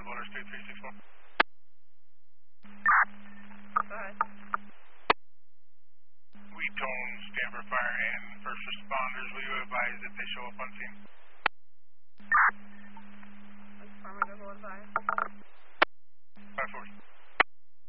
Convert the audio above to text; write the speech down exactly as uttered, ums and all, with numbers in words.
Interstate three six one. Go ahead. Wheatone, stand for fire and first responders. Will you advise if they show up on scene?